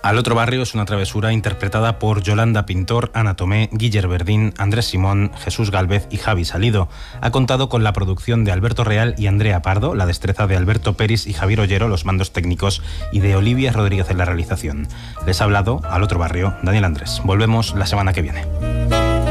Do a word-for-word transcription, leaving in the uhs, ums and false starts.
Al otro barrio es una travesura interpretada por Yolanda Pintor, Ana Tomé, Guiller Verdín, Andrés Simón, Jesús Gálvez y Javi Salido. Ha contado con la producción de Alberto Real y Andrea Pardo, la destreza de Alberto Peris y Javier Ollero, los mandos técnicos, y de Olivia Rodríguez en la realización. Les ha hablado Al otro barrio Daniel Andrés. Volvemos la semana que viene.